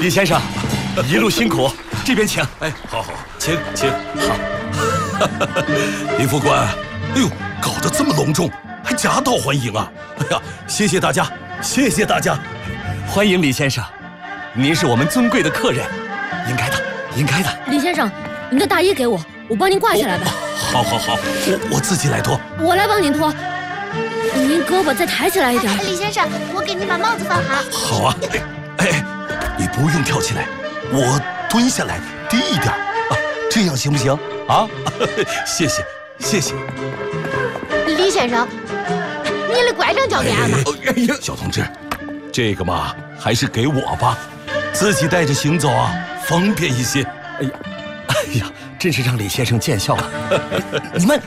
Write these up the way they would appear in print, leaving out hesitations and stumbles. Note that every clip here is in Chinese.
李先生，一路辛苦，这边请。 哎，好，请。 好。 李副官，哎呦，搞得这么隆重，还夹道欢迎啊！哎呀，谢谢大家，谢谢大家。 欢迎李先生，您是我们尊贵的客人，应该的，应该的。 李先生，您的大衣给我，我帮您挂下来吧。 好，我自己来脱。 我来帮您脱。您胳膊再抬起来一点。 李先生，我给您把帽子放好。 好啊。哎，你不用跳起来，我蹲下来低一点啊，这样行不行啊？谢谢。 李先生，你的拐杖交给俺吧。 小同志，这个嘛，还是给我吧，自己带着行走啊，方便一些。 哎呀，真是让李先生见笑了。你们，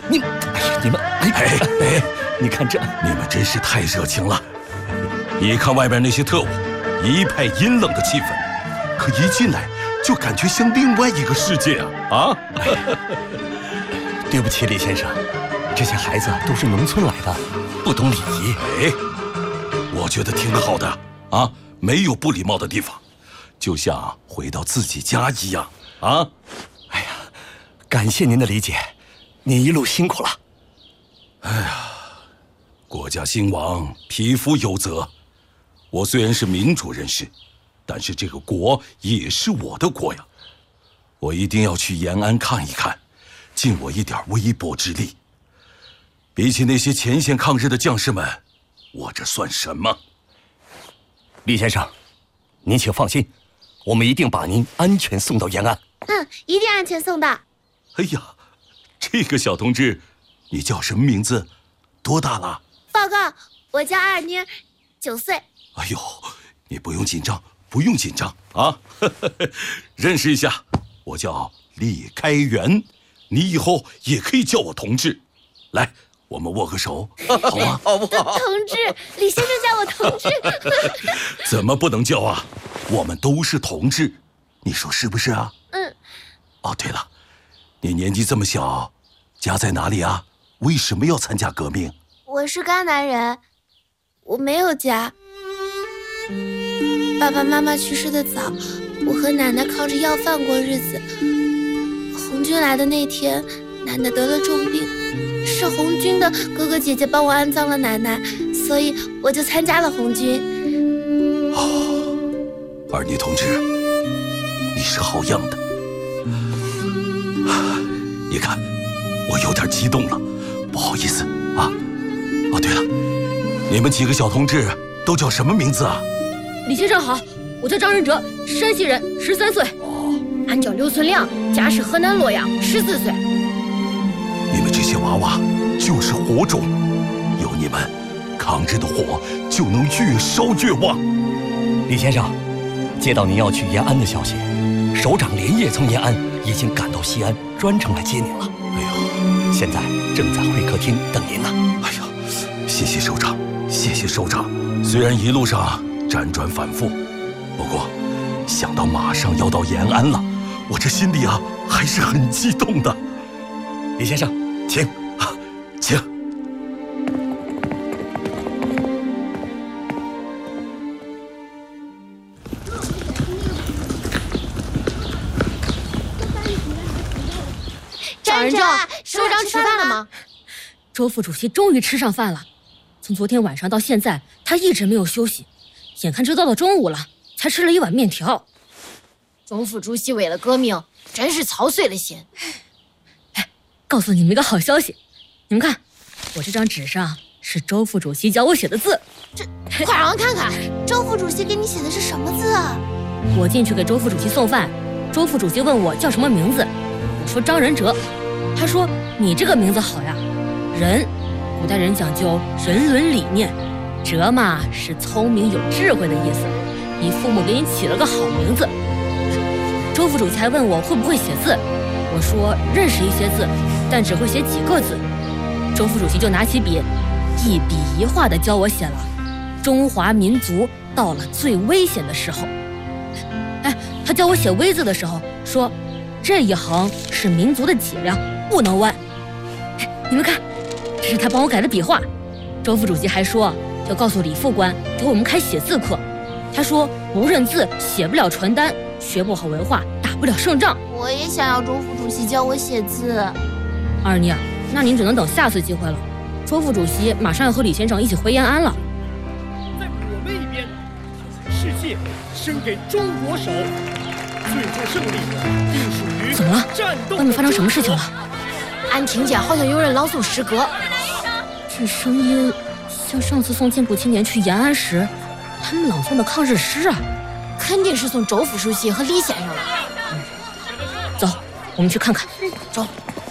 你看这， 你们真是太热情了。你看外边那些特务，一派阴冷的气氛，可一进来就感觉像另外一个世界啊！ 对不起，李先生，这些孩子都是农村来的，不懂礼仪。 我觉得挺好的啊，没有不礼貌的地方，就像回到自己家一样啊！ 哎呀，感谢您的理解，您一路辛苦了。 哎呀，国家兴亡，匹夫有责。我虽然是民主人士，但是这个国也是我的国呀。我一定要去延安看一看，尽我一点微薄之力。比起那些前线抗日的将士们，我这算什么？ 李先生，您请放心，我们一定把您安全送到延安。 一定安全送到。 哎呀，这个小同志，你叫什么名字？多大了？ 报告，我叫二妮，9岁。 哎呦，你不用紧张啊！认识一下，我叫李开元，你以后也可以叫我同志。来，我们握个手，好吗？ 好不好？同志，李先生叫我同志。 怎么不能叫啊？我们都是同志，你说是不是啊？哦，对了，你年纪这么小，家在哪里啊？为什么要参加革命？ 我是甘南人，我没有家。爸爸妈妈去世的早，我和奶奶靠着要饭过日子。红军来的那天，奶奶得了重病，是红军的哥哥姐姐帮我安葬了奶奶，所以我就参加了红军。 二妮同志，你是好样的。你看，我有点激动了，不好意思啊。哦，对了，你们几个小同志都叫什么名字啊？ 李先生好，我叫张仁哲，山西人，13岁。俺叫刘存亮，家是河南洛阳，14岁。 你们这些娃娃就是火种，有你们，抗日的火就能越烧越旺。 李先生，接到您要去延安的消息，首长连夜从延安已经赶到西安，专程来接您了。 哎呦， 现在正在会客厅等您呢。 哎呀，谢谢首长，谢谢首长。虽然一路上辗转反复，不过想到马上要到延安了，我这心里啊还是很激动的。 李先生，请， 请。 张仁哲，首长吃饭了吗？ 周副主席终于吃上饭了。从昨天晚上到现在，他一直没有休息，眼看就到了中午了，才吃了一碗面条。 周副主席为了革命，真是操碎了心。 告诉你们一个好消息，你们看，我这张纸上是周副主席教我写的字。 快让我看看， 周副主席给你写的是什么字啊？ 我进去给周副主席送饭，周副主席问我叫什么名字，我说张仁哲。他说你这个名字好呀，仁，古代人讲究人伦理念，哲嘛是聪明有智慧的意思，你父母给你起了个好名字。周副主席还问我会不会写字，我说认识一些字，但只会写几个字。周副主席就拿起笔，一笔一画地教我写了中华民族到了最危险的时候。他教我写危字的时候说，这一横是民族的脊梁，不能弯。你们看，这是他帮我改的笔画。周副主席还说要告诉李副官给我们开写字课， 他说不认字，写不了传单，学不好文化，打不了胜仗。 我也想要周副主席教我写字。 二妮啊，那您只能等下次机会了。周副主席马上要和李先生一起回延安了。 在我们一边，世界伸给中国手，最终胜利定属于怎么了？ 战斗。 外面发生什么事情了？ 俺听见好像有人朗诵诗歌， 这声音像上次送进步青年去延安时，他们朗诵的抗日诗啊！ 肯定是送周副书记和李先生了。 走，我们去看看。 走。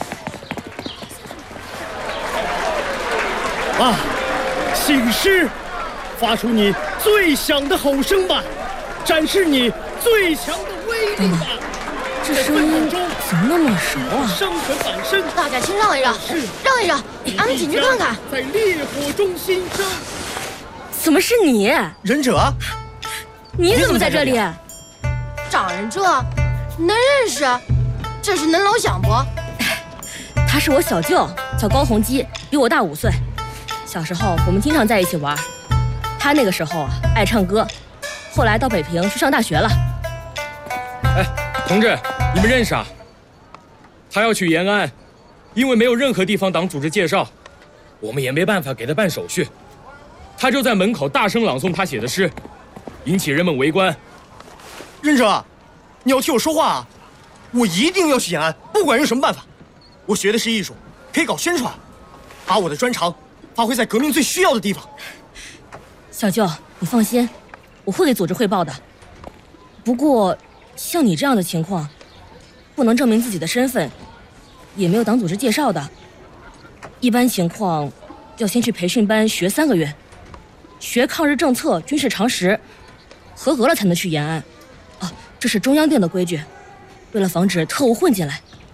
啊，醒狮，发出你最响的吼声吧，展示你最强的威力吧！ 这声音怎么那么耳熟啊？ 生存反身， 大家请让一让，让一让，俺们进去看看。 在烈火中新生。 怎么是你？ 忍者， 你怎么在这里？ 张忍者，恁认识？这是恁老乡不？ 他是我小舅，叫高洪基，比我大5岁。小时候我们经常在一起玩。他那个时候爱唱歌，后来到北平去上大学了。 哎，同志，你们认识啊？他要去延安，因为没有任何地方党组织介绍，我们也没办法给他办手续。他就在门口大声朗诵他写的诗，引起人们围观。 忍者，你要替我说话啊！我一定要去延安，不管用什么办法。我学的是艺术，可以搞宣传，把我的专长发挥在革命最需要的地方。 小舅，你放心，我会给组织汇报的。不过，像你这样的情况，不能证明自己的身份，也没有党组织介绍的，一般情况要先去培训班学3个月，学抗日政策、军事常识，合格了才能去延安。啊，这是中央定的规矩，为了防止特务混进来，